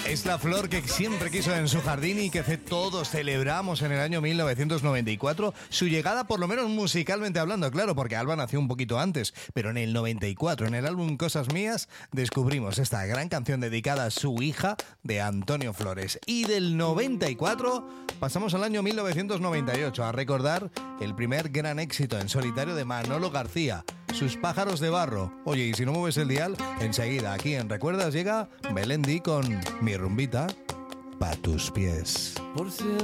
Es la flor que siempre quiso en su jardín y que todos celebramos en el año 1994. Su llegada, por lo menos musicalmente hablando, claro, porque Alba nació un poquito antes. Pero en el 94, en el álbum Cosas Mías, descubrimos esta gran canción dedicada a su hija de Antonio Flores. Y del 94 pasamos al año 1998 a recordar el primer gran éxito en solitario de Manolo García, Sus pájaros de barro. Oye, y si no mueves el dial, enseguida aquí en Recuerdas llega Melendi con Mi rumbita pa' tus pies. Por si